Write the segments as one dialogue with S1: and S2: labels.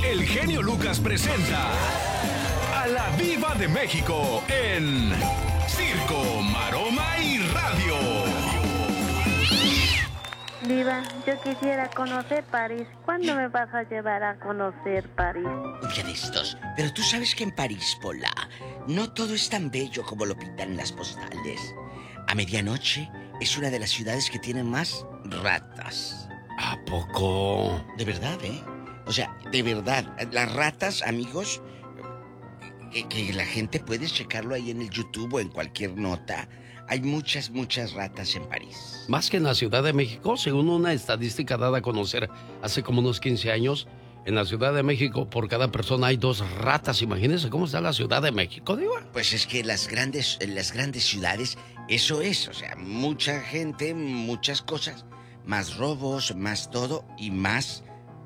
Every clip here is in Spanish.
S1: el genio Lucas presenta a la Diva de México en Circo, Maroma y Radio.
S2: Diva, yo quisiera conocer París. ¿Cuándo me vas a llevar a conocer París?
S3: Un día de estos. Pero tú sabes que en París, Pola, no todo es tan bello como lo pintan en las postales. A medianoche es una de las ciudades que tienen más ratas.
S4: ¿A poco?
S3: De verdad, ¿eh? O sea, de verdad. Las ratas, amigos, que la gente puede checarlo ahí en el YouTube o en cualquier nota. Hay muchas, muchas ratas en París.
S4: Más que en la Ciudad de México, según una estadística dada a conocer hace como unos 15 años, en la Ciudad de México por cada persona hay 2 ratas. Imagínense cómo está la Ciudad de México, digo.
S3: Pues es que en las grandes ciudades, eso es, o sea, mucha gente, muchas cosas, más robos, más todo y más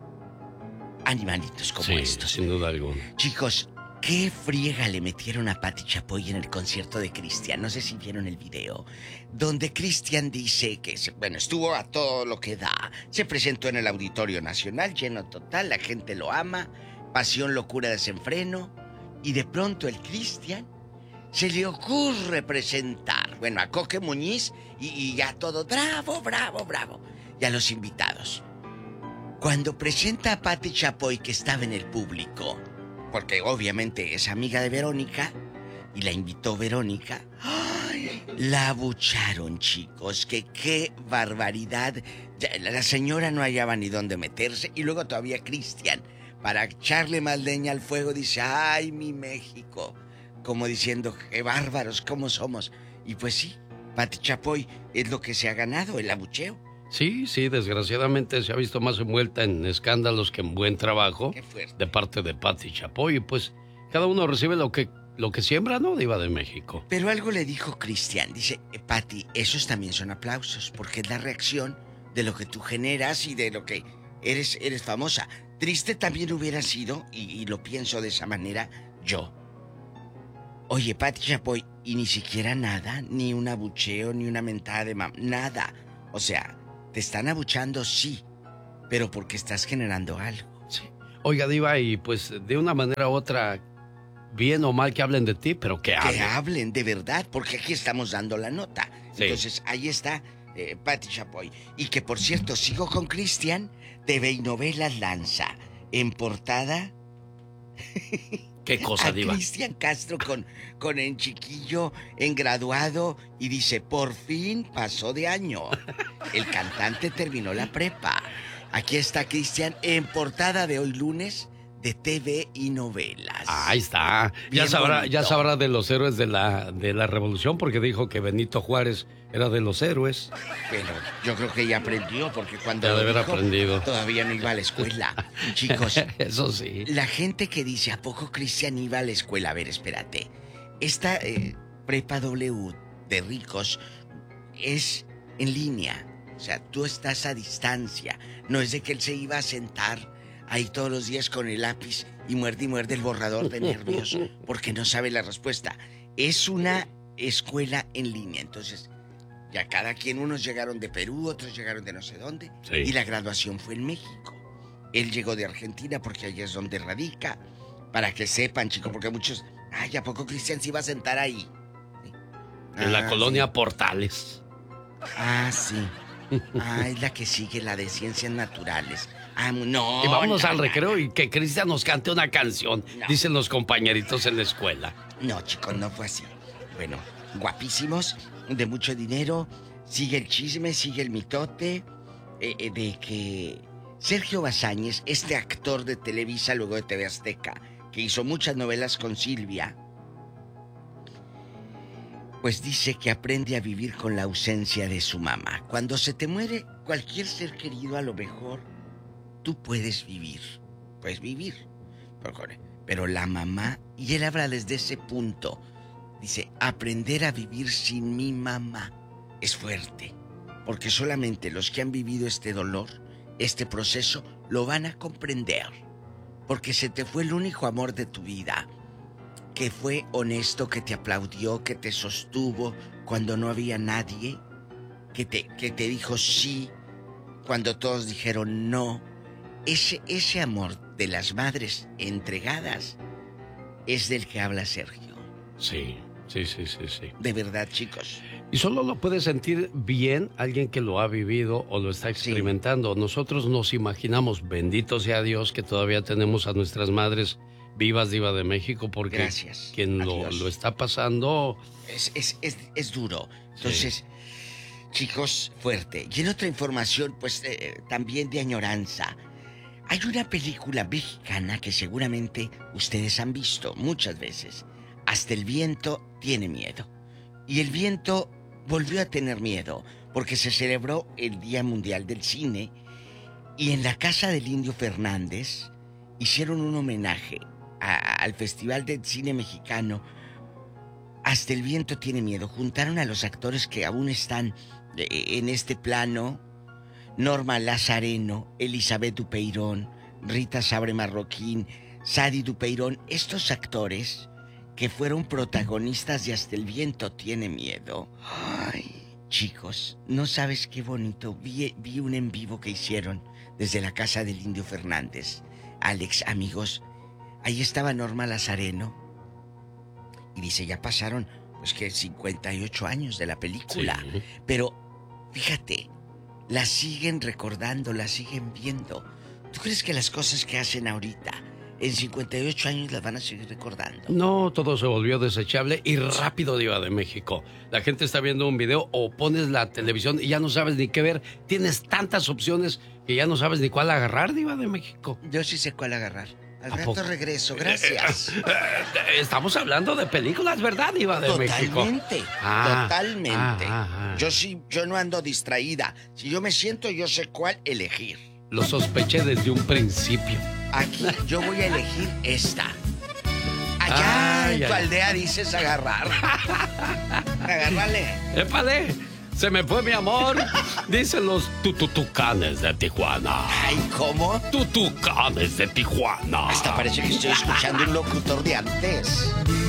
S3: animalitos como estos.
S4: Sin duda alguna.
S3: Chicos, ¿qué friega le metieron a Pati Chapoy en el concierto de Cristian? No sé si vieron el video, donde Cristian dice que, bueno, estuvo a todo lo que da. Se presentó en el Auditorio Nacional, lleno total, la gente lo ama, pasión, locura, desenfreno, y de pronto el Cristian se le ocurre presentar, bueno, a Coque Muñiz y ya todo, bravo, bravo, bravo, y a los invitados. Cuando presenta a Pati Chapoy, que estaba en el público, porque obviamente es amiga de Verónica, y la invitó Verónica, ¡ay! La abucharon, chicos, que qué barbaridad. La señora no hallaba ni dónde meterse, y luego todavía Cristian, para echarle más leña al fuego, dice, ¡ay, mi México! Como diciendo, qué bárbaros, cómo somos. Y pues sí, Pati Chapoy es lo que se ha ganado, el abucheo.
S4: Sí, desgraciadamente se ha visto más envuelta en escándalos que en buen trabajo de parte de Pati Chapoy. Y pues cada uno recibe lo que siembra, ¿no, Diva de México?
S3: Pero algo le dijo Cristian, dice, Pati, esos también son aplausos, porque es la reacción de lo que tú generas y de lo que eres famosa. Triste también hubiera sido, y lo pienso de esa manera, yo. Oye, Pati Chapoy, y ni siquiera nada, ni un abucheo, ni una mentada de nada. O sea, te están abuchando, sí, pero porque estás generando algo.
S4: Sí. Oiga, Diva, y pues de una manera u otra, bien o mal que hablen de ti, pero que hablen.
S3: Que hablen, de verdad, porque aquí estamos dando la nota.
S4: Sí.
S3: Entonces, ahí está Pati Chapoy. Y que, por cierto, sigo con Cristian, TV y Novelas lanza en portada...
S4: ¿Qué cosa, Diva?
S3: Cristian Castro con en chiquillo, en graduado, y dice, por fin pasó de año. El cantante terminó la prepa. Aquí está Cristian en portada de hoy lunes de TV y Novelas.
S4: Ahí está. Ya sabrá de los héroes de la revolución, porque dijo que Benito Juárez era de los héroes.
S3: Pero yo creo que ya aprendió, porque cuando
S4: ya debe haber aprendido.
S3: Todavía no iba a la escuela. Chicos,
S4: eso sí.
S3: La gente que dice, ¿a poco Cristian iba a la escuela? A ver, espérate. Esta prepa W de ricos es en línea. O sea, tú estás a distancia. No es de que él se iba a sentar ahí todos los días con el lápiz y muerde el borrador de nervios porque no sabe la respuesta. Es una escuela en línea. Entonces, ya cada quien, unos llegaron de Perú, otros llegaron de no sé dónde. Sí. Y la graduación fue en México. Él llegó de Argentina porque allá es donde radica. Para que sepan, chicos, porque muchos... Ay, ¿a poco Cristian se iba a sentar ahí?
S4: En la colonia Portales.
S3: Ah, sí. Ah, es la que sigue, la de Ciencias Naturales. Ah, no.
S4: Y vámonos al recreo y que Cristian nos cante una canción, dicen los compañeritos en la escuela.
S3: No, chicos, no fue así. Bueno, guapísimos, de mucho dinero. Sigue el chisme, sigue el mitote de que Sergio Bazáñez, este actor de Televisa, luego de TV Azteca, que hizo muchas novelas con Silvia, pues dice que aprende a vivir con la ausencia de su mamá. Cuando se te muere cualquier ser querido, a lo mejor tú puedes vivir. Pero la mamá, y él habla desde ese punto, dice, aprender a vivir sin mi mamá es fuerte. Porque solamente los que han vivido este dolor, este proceso, lo van a comprender. Porque se te fue el único amor de tu vida, que fue honesto, que te aplaudió, que te sostuvo cuando no había nadie, que te dijo sí cuando todos dijeron no. Ese amor de las madres entregadas es del que habla Sergio.
S4: Sí.
S3: De verdad, chicos.
S4: Y solo lo puede sentir bien alguien que lo ha vivido o lo está experimentando. Sí. Nosotros nos imaginamos, bendito sea Dios, que todavía tenemos a nuestras madres vivas, Diva de México, porque
S3: gracias,
S4: quien lo está pasando...
S3: Es duro. Entonces, chicos, fuerte. Y en otra información, pues también de añoranza. Hay una película mexicana que seguramente ustedes han visto muchas veces. Hasta el viento tiene miedo. Y el viento volvió a tener miedo porque se celebró el Día Mundial del Cine y en la casa del Indio Fernández hicieron un homenaje al Festival del Cine Mexicano. Hasta el viento tiene miedo. Juntaron a los actores que aún están en este plano: Norma Lazareno, Elizabeth Dupeirón, Rita Sabre Marroquín, Sadi Dupeirón. Estos actores que fueron protagonistas de Hasta el viento tiene miedo. Ay, chicos, no sabes qué bonito. Vi un en vivo que hicieron desde la casa del Indio Fernández. Alex, amigos, ahí estaba Norma Lazareno. Y dice, ya pasaron, pues que 58 años de la película. Sí. Pero, fíjate, la siguen recordando, la siguen viendo. ¿Tú crees que las cosas que hacen ahorita, en 58 años, las van a seguir recordando?
S4: No, todo se volvió desechable y rápido, Diva de México. La gente está viendo un video o pones la televisión y ya no sabes ni qué ver. Tienes tantas opciones que ya no sabes ni cuál agarrar, Diva de México.
S3: Yo sí sé cuál agarrar. Al rato regreso, gracias.
S4: Estamos hablando de películas, ¿verdad, Diva de México?
S3: Totalmente. Yo no ando distraída. Si yo me siento, yo sé cuál elegir.
S4: Lo sospeché desde un principio.
S3: Aquí yo voy a elegir esta. Allá en tu aldea dices agarrar. Agárrale.
S4: ¡Épale! Se me fue mi amor. Dicen los tutucanes de Tijuana.
S3: Ay, ¿cómo?
S4: Tutucanes de Tijuana.
S3: Hasta parece que estoy escuchando un locutor de antes.